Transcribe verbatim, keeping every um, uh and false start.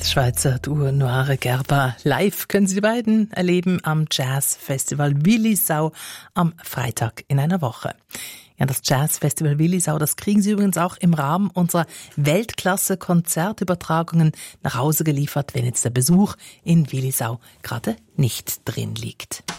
Schweizer Duo Noire Gerber. Live können Sie die beiden erleben am Jazzfestival Willisau am Freitag in einer Woche. Ja, das Jazzfestival Willisau, das kriegen Sie übrigens auch im Rahmen unserer Weltklasse-Konzertübertragungen nach Hause geliefert, wenn jetzt der Besuch in Willisau gerade nicht drin liegt.